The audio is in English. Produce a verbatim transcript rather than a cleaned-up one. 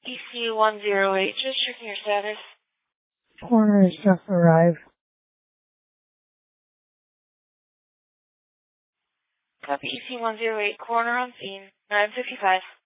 E C one zero eight, just checking your status. Coroner has just arrived. Copy E C one zero eight, coroner on scene, nine fifty-five.